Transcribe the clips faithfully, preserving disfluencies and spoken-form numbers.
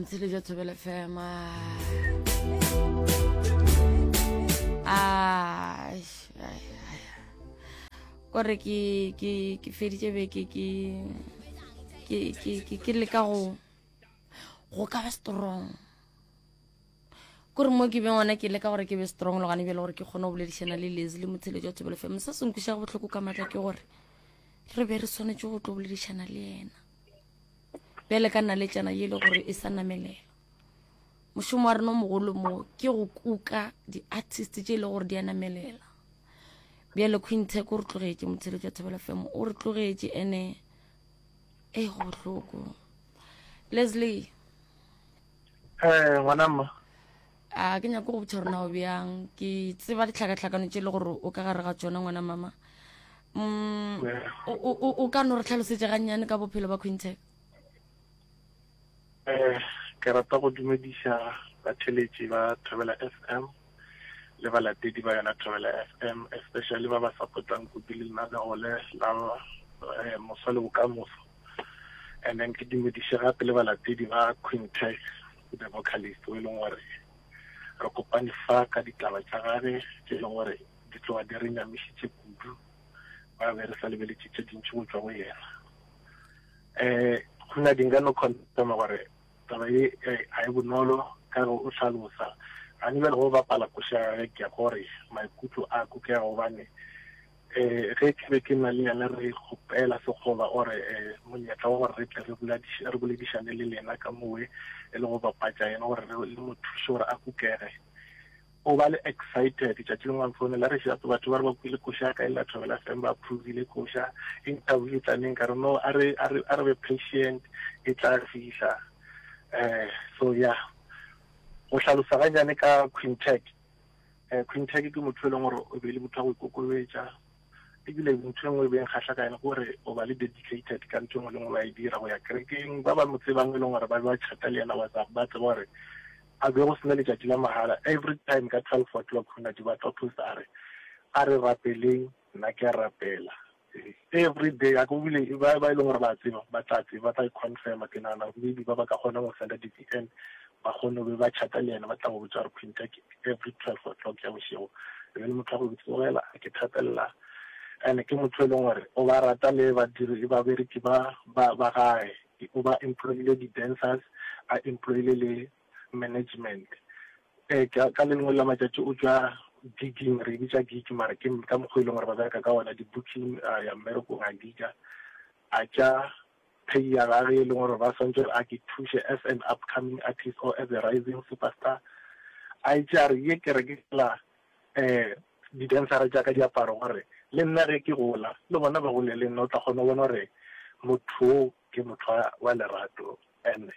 Mtselejo Thobela F M. Ah, kore ke ke ke feditse be ke ke ke ke ke le ka go go ka ba strong. Kore mo ke be ngwana ke le ka gore ke be strong lo gane be le gore ke gone go boledishana le Leslie Mtselejo Thobela F M. Sa senkwisha go botlhoko ka matla ke gore re be re sonetse go tlo boledishana le yena. Bele ka nna le tsana yele gore e sa namelela. Moshomo wa rena mogolo mo ke go kuka di artist tse le gore di anamelela. Bele Quinte go re tlogetse Mtselejo Thobela F M o re tlogetse ene e go botlhoko. Leslie eh ngwana mma a ke nya go botshorona o byang ke tseba ditlhakatlhakano tse le gore o ka gare ga tsona ngwana mama. Mm o o o ka no re tlhalosetse gannyane ka bophelo ba Quinte. eh ke rata go dumedisa batheletsi ba Thobela F M le ba latedi ba yona Thobela F M, especially ba ba supportang go dilena le ole la eh mosale o ka moso. And then ke dumedisa gape le ba latedi ba Quinte the vocalist o le ngore re kopane fa ka ditaba tsa gare ke le ngore di tloa di re nyamisitse kudu ba be re sa lebeletse tse dintsi go tswa go yena. eh gona dingano kontama gore taba e a e bonolo ka go o tlhalosa a ni be go bapala go sha ke gore maikutlo a go ke go bane eh ge ke be ke na le yana re gopela segoba ore eh monyetla wa gore re tle re buladisha re buledishane le lena ka mowe e le go bapatsa yena gore le mothuso gore a kukere o ba le excited tša tšileng wa mfone la re xa batho ba re ba kwile go sha ka ela Thobela F M ba approve go sha interview tsa neng ka re no are are are be patient e tla fisa. eh so yeah go hlalosa ga jane ka Quinte. eh Quinte ke motho le gore o be le motho go kokobetsa e bile motho engwe be nkgahla ka ena gore o ba le dedicated ka ntho ngwe le ngwe ba e dira go ya kerekeng ba ba motse bang le gore ba ba tšhata le yena WhatsApp ba tse gore a be go sena le tšatši la mahala every time ka twelve o'clock khona di ba tlo posta are are rapeleng nna ke rapela every day a go bile ba ba ile gore ba tseba ba tlatse ba tla confirm ke nana go be ba ba ka gona go senda di V N ba gone be ba tšhata le yena ba tla go botsa re Quinte every twelve o'clock ya bosigo le le motho go tsogela ke thapella ene ke motho le ngore o ba rata le ba dire ba bereki ba ba ba gae o ba employ le di dancers a employ le management. eh ka ka le ngwe la matšatši o tswa gigging re bitsa gig mara ke ka mogwe le gore ba bereka ka ona di booking ya mmereko ga giga a tja pay ya gare le gore ba swantse a ke thushe as an upcoming artist or as a rising superstar. a tja re ye ke re ke la eh di dancer ja ka diaparo gore le nna re ke gola le bona ba gole le nna o tla gona bona gore motho ke motho wa lerato ene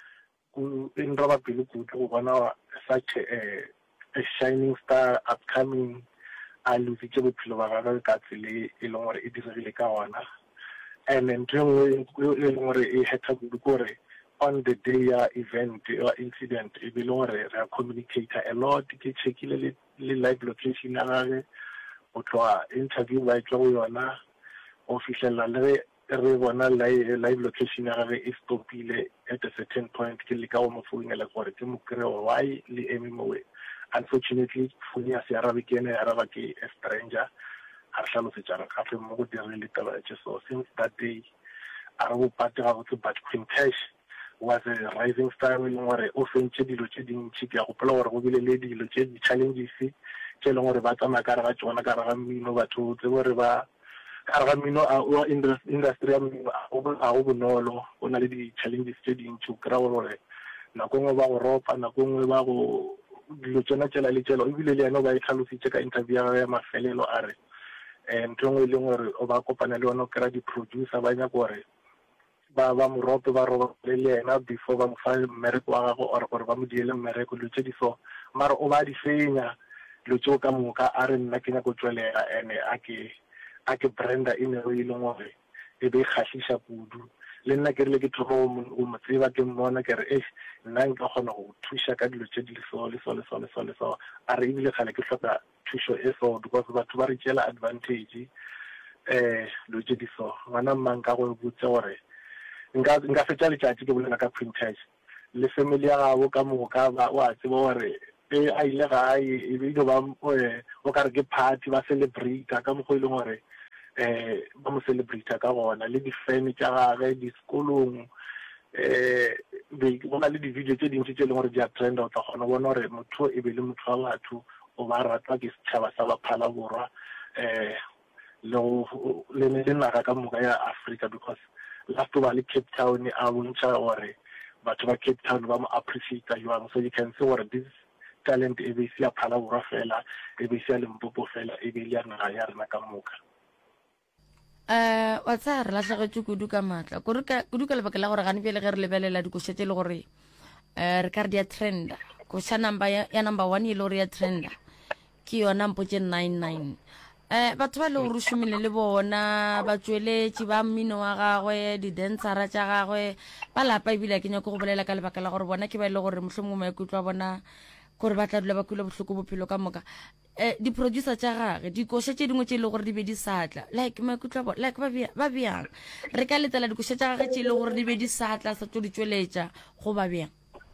ku in roba pele ku go bona such a a shining star upcoming a lositse bophelo ba gagwe ka tsele e leng gore e diregile ka ona. And then e leng gore e heta go gore on the day ya event or incident e be le gore re communicate a lot ke checkile le le live location ya gagwe o tloa interview ba tlo go yona official le re bona live location ya gagwe e stopile at a certain point ke le ka go mo founela gore ke mo kreo why le eme mowe. Unfortunately phone ya se arabe ke ene araba ke a stranger a hlalosetsa re gape mo go dirile taba tse so since that day arabo patega go tse but Quinte was a rising star le ngore o fentse dilo tse dintsi ke go pela gore go bile le dilo tse di challenges tse le ngore ba tsama ka ga tsona ka ga mmino batho tse gore ba ka ga mmino a o industry ya mmino a go bonolo o na le di challenges tse dintsi o kra gore nako ngwe ba go ropa nako ngwe ba go dilo tsena tsela le tsela o bile le yena ba e tlhalositse ka interview ya mafelelo a re um ntho ngwe le ngore o ba kopana le yona o kry-a di-producer ba nyaka gore ba ba mo rope ba roba le yena before ba mo fa mmereko wa gago or gore ba mo diele mmereko dilo tse di so mara o ba di fenya dilo tseo ka moka a re nna ke nyako tswelega ene a ke a ke branda e ne e leng gore e be e kgatlhisa kudu le nna ke rile ke thogo o mo tseba ke mmona ke re eh nna nka kgona go thuša ka dilo tse di so le so le so le so le so a re ebile gale ke hloka thušo e so because batho ba re tšela advantage eh lo tse di so ngwana mmang ka go botse gore nka nka fetša letšatši ke bolela ka Quinte le family ya gago ka moka ba wa tseba gore e a ile gae e bile ba o ka re ke party ba celebrate ka mo go ile gore eh ba mo celebrate ka gona le di friends tsa gagwe di sekolong eh be bona le di video tse dintsi tse leng gore di a trend o tla gona bona gore motho e be le motho wa batho o ba rata ke setšhaba sa baphala borwa eh lo le ne le naga ka moka ya Africa because last ba le Cape Town a bontšha gore batho ba Cape Town ba mo appreciate jwang, so you can see what this talent e be se ya phala borwa fela e be se ya Limpopo fela e be ya naga ya rena ka moka. eh wa tsa re la tlhagetšwe kudu ka matla kudu ka lebaka la gore gane pele ge re lebelela dikoša tše le gore eh re ka re di a trenda koša number ya number one e le gore ya trenda ke yona mpotše nine nine. eh batho ba le gore o šomile le bona ba tšweletše ba mmino wa gagwe di-dancera tša gagwe ba lapa ebile ke nyako go bolela ka lebaka la gore bona ke ba e le gore mohlomongwe maikutlo a bona gore ba tla dula ba kula bohloko bophelo ka moka eh di-producer tša gage dikoša tše dingwe tše e le gore di be di satla like maikutlo a bona like ba bjang re ka letela dikoša tša gage tše e le gore di be di satla sa tlo di tšweletša go ba bjang.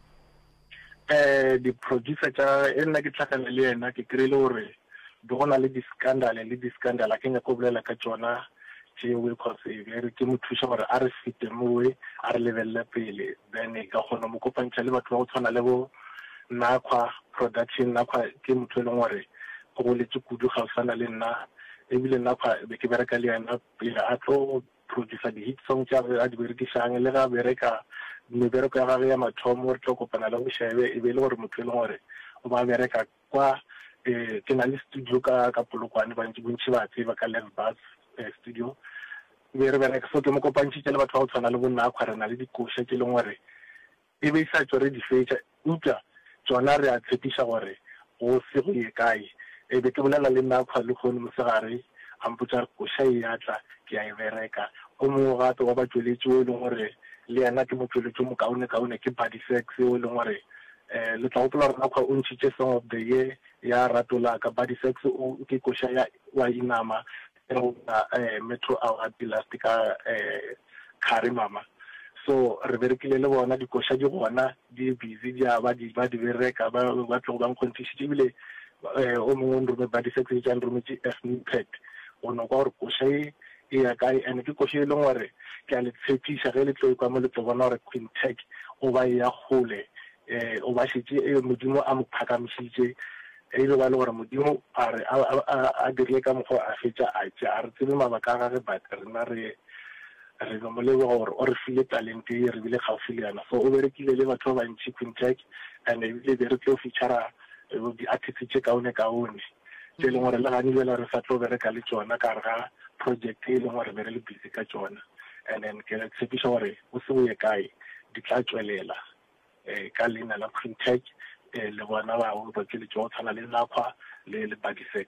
eh di-producer tša e nna ke tlhakane le yena ke kry-ile gore di gona le di-scandal le di-scandal a ke nyako bolela ka tsona tšeo because re ke mo thuša gore a re fete mowe a re lebelele pele then ka kgona mo kopantšha le batho ba go tshwana le bo Nakwa production. Nakwa ke motho e leng gore go boletse kudu ga o sana le nna ebile Nakwa be ke bereka le yena pele a tlo producer di-hit song tša a di berekišang le ga bereka mebereko ya gage ya mathomo re tlo kopana le go shebe e be le gore motho e leng gore o ba bereka kwa eh ke na le studio ka ka Polokwane bantši bontši ba tseba ka Live Bus studio be re bereka so ke mo kopantšitše le batho ba go tshwana le bo Nakwa re na le dikoša tše e leng gore e be sa tswa re di fetša upša tsona re a tshepiša gore go se go ye kae e be ke bolela le Nakwa le kgone mosegare a mpotša re koša e atla ke a e bereka o mongwe gape wa batsweletši o e leng gore le yena ke motsweletši mo kaone kaone ke Buddy Sex o e leng gore eh le tla gopola gore Nakwa o ntšhitše song of the year ya ratola ka Buddy Sex o ke koša ya wa inama eh Metro Award last ka eh Khari Mama. So re berekile le bona dikoša di gona di busy di ba di ba di bereka ba ba tlo ba nkontišitše ebile eh o mongwe o nrume Buddy Sex tša nrumetše F-Impact o no kwa gore koša e e ya kae and ke koša e leng gore ke a le tshepiša ge le tlo kwa mo le tlo bona gore Queen Tech o ba ya gole eh o ba šetše e modimo a mo phakamišitše e le ba le gore modimo a re a dirile ka mokgwa a fetša a tša a re tsebe mabaka a gage but rena re re go mo leboga gore o re file talent e re bile gaufi le yana so o berekile le batho ba bantši Queen Tech and ebile be re tlo featura di-artist tše kaone kaone tše e leng gore le gane bela re sa tlo bereka le tsona ka re ga project e leng gore be re le busy ka tsona and then ke tshepiša gore o se o ye kae di tla tswelela um ka leina la Queen Tech um le bona bao batsweletši go tshwana le Nakwa le le Buddy Sex.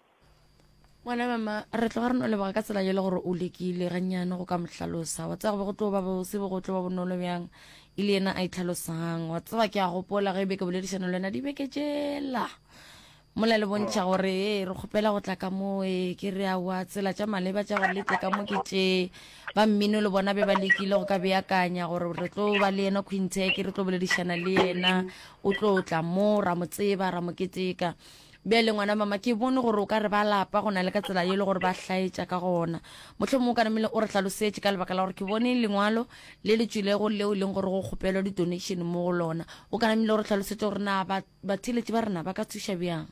Ngwana mama re tlo ga re no leboga ka tsela ye le gore o lekile gannyane go ka mohlalosa wa tseba go tlo ba bose go tlo ba bonolo bjang e le ena a itlhalosang wa tseba ke a gopola ge be ke boledišana le wena di beke tšela mola le bontšha gore re kgopela go tla ka mo e ke re a wa tsela tša maleba tša gore le tle ka mo ke tše ba mmino le bona be ba lekile go ka beakanya gore re tlo ba le ena Queen Tech re tlo boledišana le ena o tlo tla mo ra mo tseba ra mo keteka bjale ngwana mama ke bone gore o ka re ba lapa go na le ka tsela ye le gore ba hlaetša ka gona mohlomongwe o ka namele o re hlalosetše ka lebaka la gore ke bone lengwalo le le tšwilego leo e leng gore go kgopelwa di-donation mo go lona o ka namele o re hlalosetše gore na batheletši ba rena ba ka thuša bjang.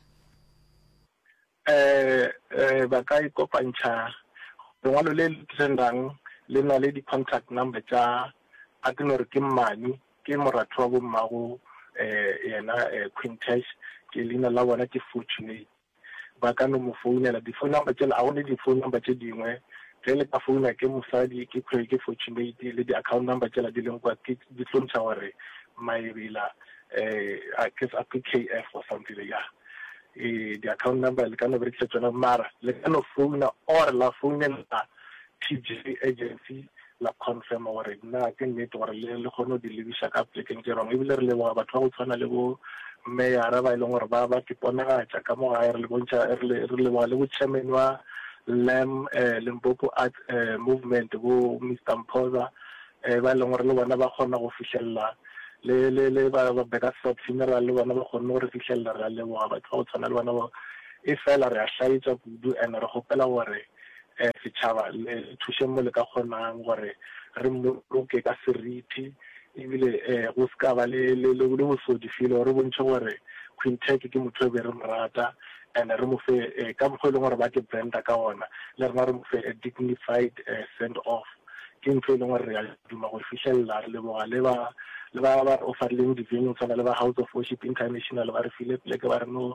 um ba ka ikopantšha lengwalo le le sendang le na le di-contact number tša a ke no re ke Mmane ke moratho wa bommago um yena Queen Tech ke leina la bona ke Fortunate ba ka no mo founela di-phone number tšela a gone di-phone number tše dingwe ge le ka founa ke mosadi ke kgwele ke Fortunate le di-account number tšela di leng kwa di tlo ntšha gore maebela um ke sa K F or something like that eh di-account number le ka no berekisa tsona mara le ka no founa or la founela T J agency la confirm gore nna ke nnete gore le kgone go di lebiša ka plekeng tše rong ebile re leboga batho ba go tshwana le bo meyara ba e leng gore ba ba ke ponagatša ka mo gae re le bontšha re leboga le bo chairman wa Lam Limpopo Art Movement bo Mister Mphoza ba e leng gore le bona ba kgona go fišelela le le le ba ba beka stop funeral le bona ba khone gore fitlhella ra le wa ba go tsana le bona ba e fela re a hlaitsa kudu and re gopela gore eh setšhaba le thushe mo le ka kgonang gore re mmoke ka seriti ebile eh go ska ba le le le go so di filo re bontshe gore Quintech ke motho be re mrata and re mo fe ka mogolo gore ba ke branda ka ona le re re mo fe a dignified uh, send off ke ntse le gore re a duma go fitlhella le boga le ba le ba ba offerling di venue tsana le ba House of Worship International ba re file le ke ba re no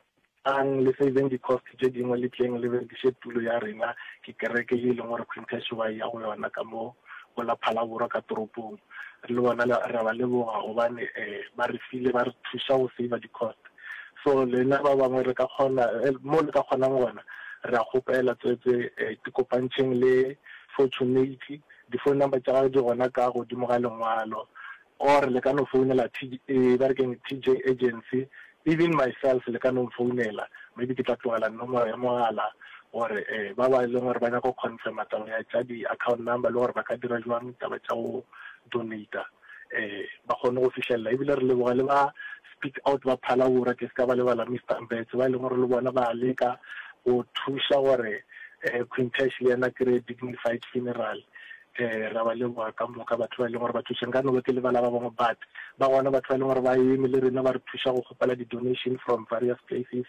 ang le saving di cost tse dingwe le tleng le be di shetulo ya rena ke kereke e leng gore Quintech ba ya go yona ka mo go la phalabora ka toropong le bona le ra ba le boga go bane eh ba re file ba re thusa go save di cost so le na ba bangwe re ka khona mo le ka khona ngwana re a gopela tsetse di kopantsheng le Fortunate di phone number tsa di gona ka go di mogale ngwalo or le ka no founela T ba re ke T J agency even myself le ka no founela maybe ke tla tlogela nomoro ya mogala or eh ba ba le gore ba nya go confirm tsa ya tsa di account number le gore ba ka dira jwang taba tsa go donate eh ba khone go fihlella ebile re le boga le ba speak out ba phalabora ke ska ba le bala Mister Mbetse ba le gore le bona ba leka go thusa gore eh Quintech le na kre dignified funeral eh ra ba le boga ka mo ka batho ba le gore ba thusa ka no ke le bala ba bangwe but ba gona batho ba le gore ba eme le rena ba re thusa go gopela di donation from various places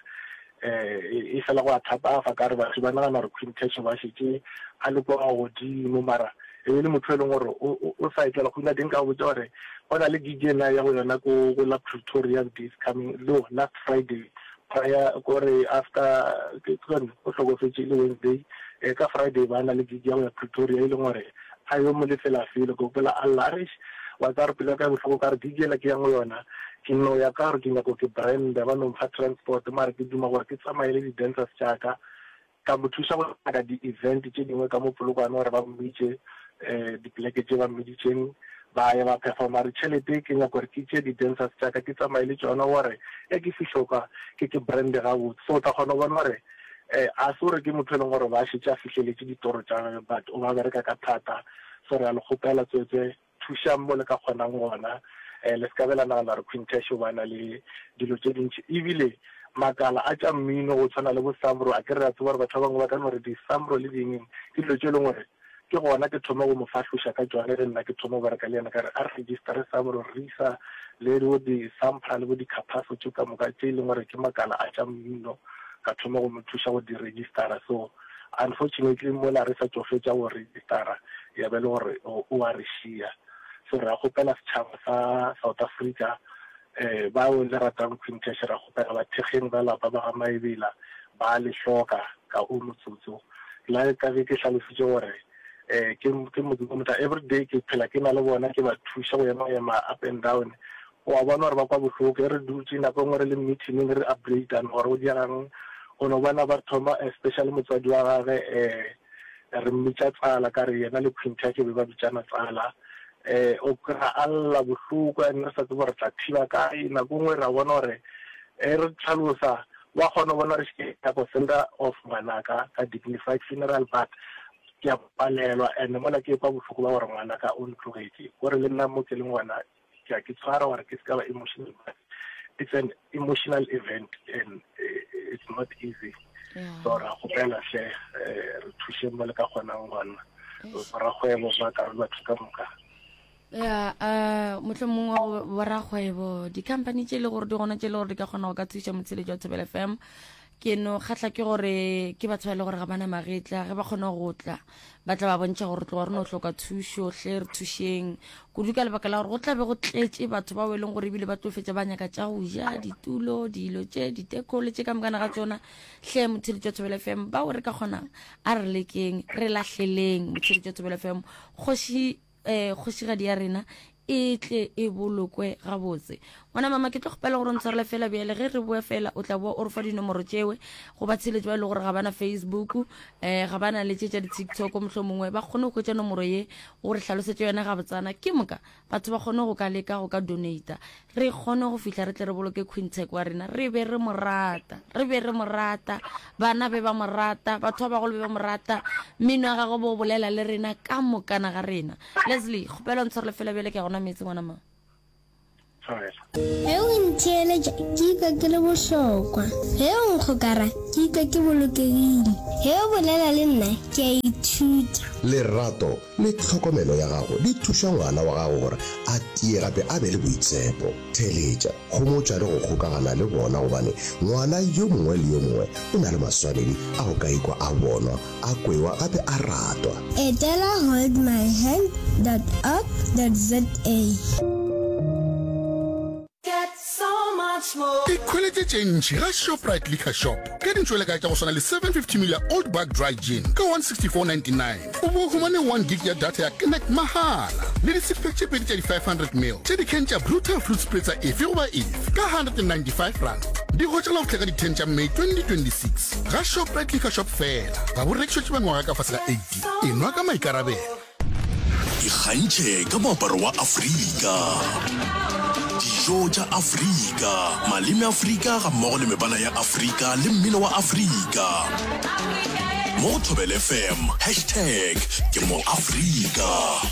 eh e fela go athapa fa ka re ba se bana na re Quintech ba shitse a le go go di mo mara e le motho le gore o sa itla go na ding ka go tsore ona le D J na ya go yona go go la Pretoria this coming no last Friday prior gore after ke tsone go hlogo fetse le Wednesday e ka Friday bana le D J ya Pretoria ile gore a yo mo le fela fela go pela Alarish wa tsara pele ka go hlogo ka D J la ke yang yona ke no ya ka re ke go ke brand ba no mfa transport mara ke duma gore ke tsamaile di dancers tsaka ka mothusa go ka di event tse dingwe ka mo polokwana gore ba mmitse eh di pleke tse ba mmiditseng ba ya ba performa re chelete ke nya gore ke tse di dancers tsaka ke tsamaile tsona gore e ke fihloka ke ke brand ga go so ta gona bona gore eh a sore ke motho le gore ba shitsa fihleletse ditoro tsa but o ba bereka ka thata so re a le gopela tsetse thusa mo le ka kgonang gona eh le ska bela na re Quintech bana le dilo tse dintsi ebile makala a tsa mmino go tshwana le bo Samro a ke re a tswa batho ba bangwe ba ka no re di Samro le ding ke dilo tse le ngore ke gona ke thoma go mo fahlusha ka jwane re nna ke thoma go bereka le yena ka re a register Samro risa le go di sample le go di capaso tse ka moka tse le ngore ke makala a tsa mmino ka thoma go mo thusa go di register so unfortunately mo la re sa tsofetsa go register ya be le gore o a re shia so ra gopela setšhaba sa South Africa eh ba o le ratang Quintech ra gopela ba thegeng ba lapa ba ga maebela ba le hloka ka o motsotso la ka ke hlalositse gore eh ke ke mo motho every day ke phela ke na le bona ke ba thusa go ema ema up and down o a bona re ba kwa bohloko re dutse na go ngore le meeting re upgrade an gore o dirang o no bana ba thoma especially motswadi wa gagwe eh re mmitsa tsala ka re yena le Quintech be ba bitsana tsala eh o kra alla bohloko ena sa tsebora tla thiba ka ina go ngwe ra bona gore e re tlhalosa wa gona bona re ke ka go senda of manaka ka dignified funeral but ke a palelwa and mola ke pa bohloko ba gore ngwana ka o ntlogetse gore le nna mo ke le ngwana ke a ke tshwara gore ke ska ba emotional it's an emotional event and uh, it's not easy yeah. So ra go pela hle re thushe mo le ka gona ngwana ra kgwebo ba ka ba thuka moka ya uh motlhomongwe wa ra kgwebo di company tse le gore di gona tse le gore di ka gona go ka thusa motshele jwa Thobela F M ke no khatla ke gore ke batho ba le gore ga bana magetla ge ba kgona go tla ba tla ba bontša gore tlo gore no hloka thusho hle re thusheng go duka le bakala gore go tla be go tletse batho ba weleng gore bile ba tlofetse ba nyaka tša go ja ditulo dilo tše diteko le tše ka mokana ga tsona hle motshele jwa Thobela F M ba o re ka kgona a re lekeng re lahleleng motshele jwa Thobela F M kgoši eh kgošigadi ya rena e tle e bolokwe gabotse ngwana mama ke tlo gopela gore ntshwarele fela bjale ge re bua fela o tla bua o re fa dinomoro tšewe go ba tsheletso ba le gore ga bana Facebook eh ga bana le tše tša di-TikTok mohlomongwe ba kgone go tša nomoro ye gore hlalosetse yona ga botsana ke moka batho ba kgone go ka leka go ka donate re kgone go fihla re tle re boloke Quintech wa rena re be re morata re be re morata bana be ba morata batho ba go le be ba morata mino ga go bo bolela le rena ka mokana ga rena Leslie gopela ntshwarele fela bjale ke gona metsi ngwana mama Thobela. He o ntheeletša ke ika ke le bohlokwa. He o nkgokara ke ika ke bolokegile. He o bolela le nna ke a ithuta. Lerato le tlhokomelo ya gago di thuša ngwana wa gago gore a tie gape a be le boitshepo. Theletša gomotša le go kgokagana le bona gobane ngwana yo mongwe le yo mongwe o na le maswanedi a go ka ikwa a bonwa a kwewa gape a ratwa. Etela hold my hand dot org dot za. Equality change ga Shoprite Liquor Shop ke dintšwele ka tša go swana le seven fifty milliliters old bag dry gin ka one sixty-four ninety-nine. O bo humane one gig ya data ya connect mahala le di six pack tše pedi tša di five hundred milliliters tše di ken tša Bluetooth fruit spritzer efe goba efe ka one hundred ninety-five rand. Di hotela go tleka di ten tša May twenty twenty-six ga Shoprite Liquor Shop fela ba bo rekišo tše bangwaga ka fase ka eighty. Enwa ka maikarabelo. Ikgantšhe ka moaparo wa Afrika, dijo tša Afrika, maleme Afrika ga mmogo le mebala ya Afrika le mmino wa Afrika. Mo Thobela F M hashtag ke mo Afrika.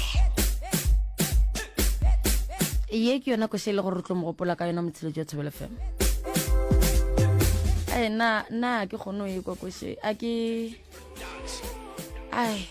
Ye ke yona košele gore re tlo mogopola ka yona motsheletšo ya Thobela F M. Ai na na ke kgone e kwa koše a ke ai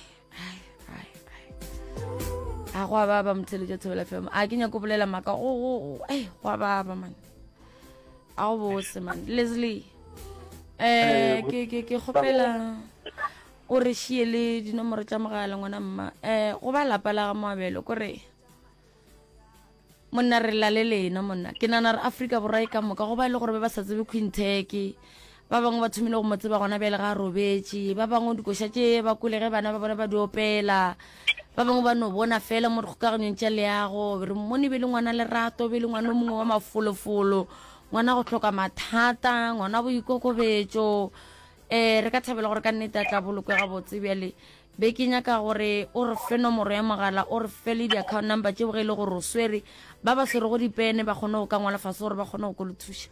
a go ba ba motsheletšo ya Thobela F M a ke nya go bolela maka o eh go ba ba man a go bose man Leslie eh ke ke ke gopela o re šiele dinomoro tša mogala ngwana mma eh go ba lapa la ga Moabelo kore monna re la le lena monna ke nana re Afrika borwa e ka moka go ba ile gore ba sa tsebe Quintec ba bangwe ba thomile go motse ba gona bele ga robetše ba bangwe dikoša tše ba kulege bana ba bona ba diopela ba bangwe ba no bona fela mo re kgokaganyong tša leago re mmone be le ngwana lerato be le ngwana o mongwe wa mafolofolo ngwana go hloka mathata ngwana boikokobetšo eh re ka thabela gore ka nnete a tla bolokwe ga botse bjale be ke nyaka gore o re fe nomoro ya mogala o re fe le di-account number tše boge e le gore o swere ba ba swere go dipene ba kgone go ka ngwala fase gore ba kgone go ko le thuša.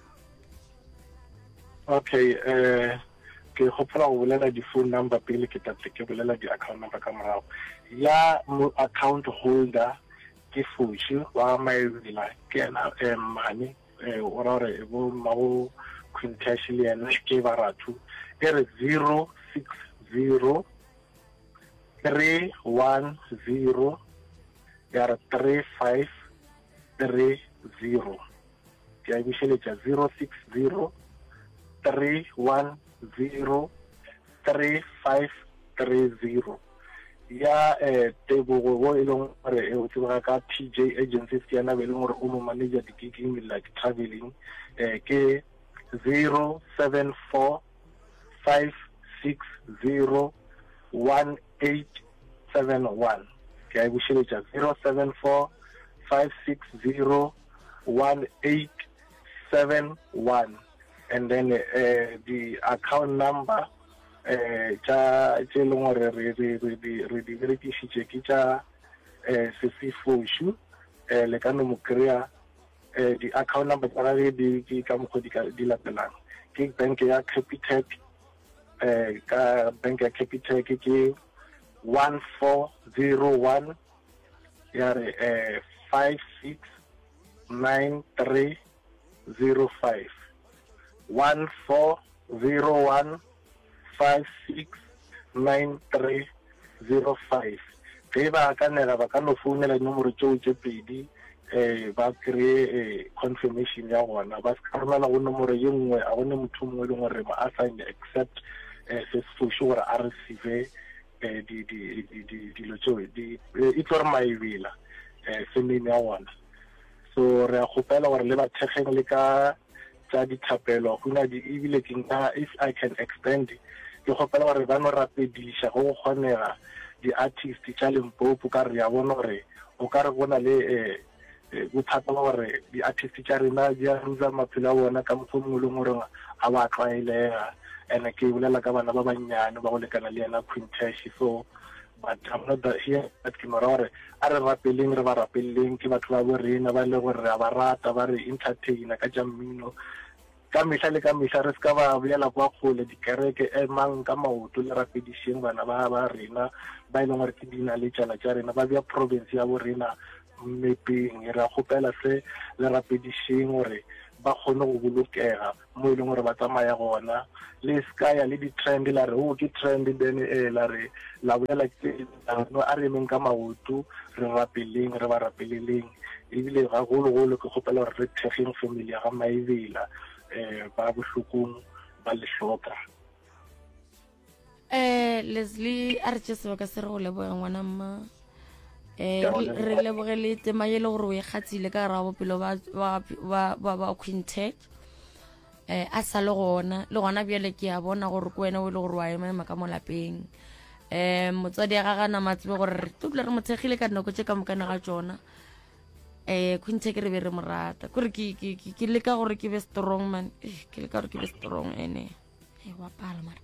Okay, eh ke gopola go bolela di-phone number pele ke tate ke bolela di-account number ka morago ya mo account holder ke Fushi wa Maivila ke ena um mane eh o ra re bo mago Quintash le ena ke baratu e re zero six zero three one zero ya re three five three zero ke a bisheletša zero six zero three one zero three five three zero ya eh tebogo go e leng gore e o tseba ka T J agencies ke yana be le gore o mo manager di gigging like traveling eh ke zero seven four five six zero one eight seven one ke a busheletša zero seven four five six zero one eight seven one. And then uh, the account number uh cha tse leng gore re re re re di berekisitše ke tša eh sesifoshu eh le ka no mo krea eh di account number tsa re di ke ka mo di di latelang ke bank ya Capitec eh ka bank ya Capitec ke one four zero one ya re eh five six nine three zero five one four zero one five six nine three zero five. Ge ba ka nela ba ka no founela nomoro tšeo tše pedi eh ba kry confirmation ya gona ba ka romela go nomoro ye nngwe a gone motho mongwe le gore ma assign accept eh se fusho gore a receive eh di di di di lo tšeo di e tlo re Maivila eh semine ya gona so re a gopela gore le ba thegeng le ka tsa dithapelo go na di ebile ke nka if I can extend ke gopela gore ba no rapedisha go kgonega di-artist tša Limpopo ka re ya bona gore o ka re bona le eh bothata ba gore di-artist tša rena di a ruza maphelo a bona ka mokgwa mongwe le gore a ba tlwaelega and ke bolela ka bana ba bannyane ba go lekana le yena Quintash so but I'm not here at ke mora gore a re rapeleng re ba rapeleng ke batho ba bo rena ba le gore a ba rata ba re entertainer ka tša mmino ka mehla le ka mehla re ska ba bolela kwa kgole dikereke e mang ka maoto le rapedišeng bana ba ba rena ba ile gore ke dina le tšana tša rena ba bja province ya bo rena mmepeng re a gopela se le rapedisheng gore ba kgone go bolokega mo e leng gore ba tsamaya gona le skaya le di-trend la re o ke trend then eh la re la boela no a re meng ka maoto re rapeleng re ba rapeleleng ebile ga golo-golo ke gopela gore re thegeng family ya ga Maebela eh ba bohlokong ba le hloka. eh Leslie a re tse ba ka se re go leboga ngwana mma eh re leboge le tema ye le gore o e kgatsile ka ra bopelo ba ba ba ba Quintech eh a sa le gona le gona bjale ke a bona gore ko wena o le gore wa ema ka mo lapeng eh motsadi ga gana matsebe gore re tlo re mothegile ka nako tse ka mokana ga tsona eh Quintech re be re morata gore ke ke ke le ka gore ke be strong man ke le ka gore ke be strong ene e wa pala mara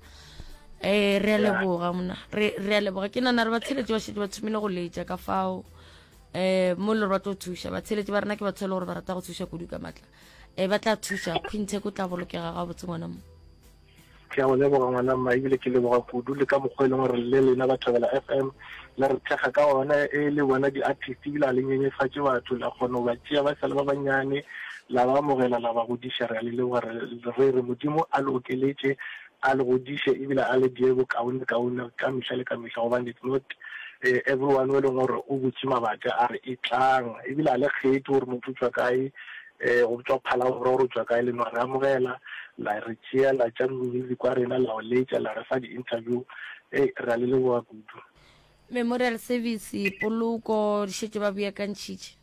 eh re le boga mona re re le boga ke nana re ba tshiletse wa shitse ba thumile go letja ka fao eh mo le rata go thusha ba tshiletse ba rena ke ba tshela gore ba rata go thusha kudu ka matla eh ba tla thusha Quintech o tla bolokega ga botse ngwana mo ke a go leboga ngwana mma ebile ke leboga kudu le ka mogwele gore le lena ba Thobela F M la re thega ka ona e le bona di-artist bila le nyenyefatse batho la kgona go ba tšea ba sale ba banyane la ba amogela la ba godisha re le gore re re modimo a le okeletse a le godishe ebile a le die bokaone kaone ka mehla le ka mehla gobane it's not uh, everyone o leng gore o botse mabaka a re e tlang ebile a le kgethe gore motho tswa kae eh go tswa phala gore o tswa kae le no re amogela la re tšea la tša music kwa rena la o letša la re fa di-interview eh ra le leboa kudu. Memorial Service poloko di shetse ba bua ka ntšhitše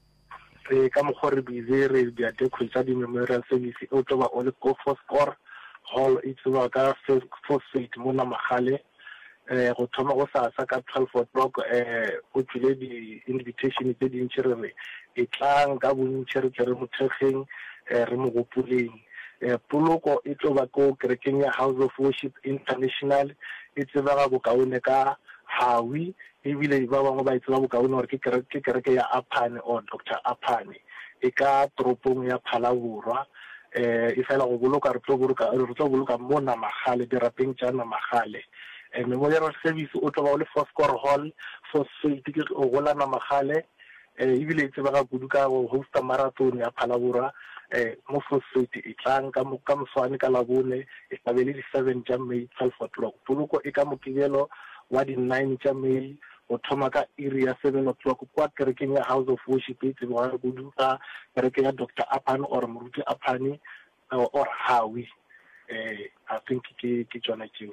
eh ka mokgwa re busy re dia tekgwetsa di-memorial service o tlo ba o le go for score hall it's ba ka fourth street mona Magale eh go thoma go sa sa ka twelve o'clock eh o tsile di-invitation tse dintši re re e tlang ka bontši re re mothegeng eh re mo gopoleng eh poloko e tlo ba ko kerekeng ya House of Worship International e tseba ga bokaone ka Hawi ebile ba bangwe ba itse ba bokaone gore ke kereke kereke ya Aphane or Doctor Aphane e ka toropong ya Phalaborwa eh e fela go boloka re tlo boloka re tlo boloka mona Magale dirapeng tsana Magale eh memorial service o tlo ba le fourth score hall for safety ke o gola na Magale eh ebile itse ba ga kudu ka go host marathon ya Phalaborwa eh mo for safety e tlang ka mo ka moswane ka labone e tabele di seven tša May twelve o'clock poloko e ka mokibelo wa di nine tša May o thoma ka area seven o'clock kwa kerekeng ya House of Worship e tsebwa go duka kereke ya Doctor Aphane or Moruti Aphane or Hawi eh I think ke ke tsona tšeo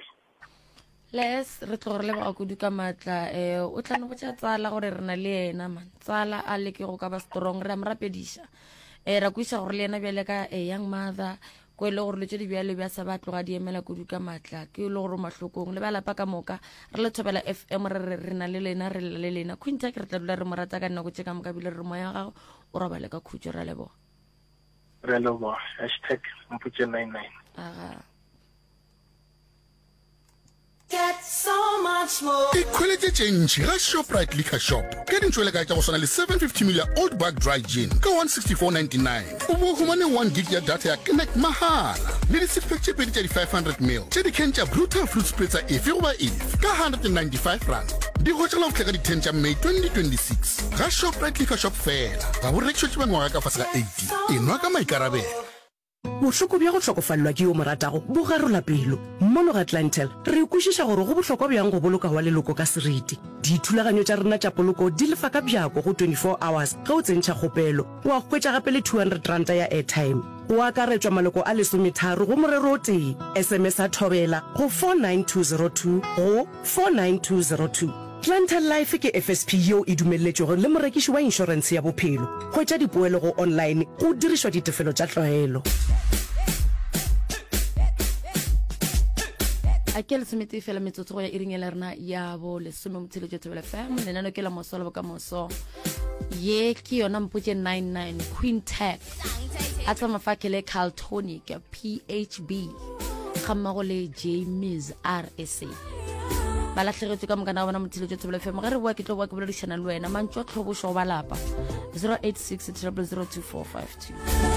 les re tlo re le ba go duka matla eh o tla no botsa tsala gore rena le ena man tsala a le ke go ka ba strong re am rapedisha eh ra kuisa gore le ena bjale ka a young mother ko le gore le tšedi bjale bja sa ba tloga di emela go duka matla ke le gore mahlokong le ba lapa ka moka re le Thobela F M re re rena le lena re le lena Quintech re tla dula re morata ka nna go tšeka moka bile re moya ga o robale ka khutšo ra lebo re lebo hashtag mputse nine nine aga Get so much more. Ikhweletse tše ntši ga Shoprite Liquor Shop ke dintšwele ka tša go swana le seven fifty milliliter Old Bag Dry Gin ka one sixty-four ninety-nine o bo humane one gig ya data ya Connect mahala le di six pack tše pedi tša di five hundred milliliters tše di ken tša Bluetooth fruit spritzer efe goba efe ka one hundred ninety-five rand di hotela go tleka di ten tša May twenty twenty-six ga Shoprite Liquor Shop fela ga bo rekišo tše bangwaga ka fase ga eighty enwa ka maikarabelo. bohloko bja go hlokofallwa ke yo moratago bo garola pelo mmono ga Clientele re kwešiša gore go bohlokwa bjang go boloka wa leloko ka seriti dithulaganyo tša rena tša poloko di lefa ka bjako go twenty-four hours ge o tsentšha kgopelo wa hwetša gape le two hundred ranta ya airtime go akaretswa maloko a lesometharo go morero o tee sms a thobela go four nine two zero two go four nine two zero two. Clientele Life ke F S P yo e dumelletšego le morekiši wa insurance ya bophelo hwetša dipoelo go online go dirišwa ditefelo tša tlwaelo. a ke le semete fela metsotso go ya iringela rena ya bo lesome motshelo tša Thobela F M lenano ke la moso le bokamoso ye ke yona mpotse nine nine Quintech a tsama fa ke le Caltonic P H B ga mmago le James R S A ba latlhegetswe ka mokana wa bona motshelo tša Thobela F M ga re bua ke tlo bua ke boledišana le wena mantšwa tlhobošo go ba lapa zero eight six zero zero two four five two.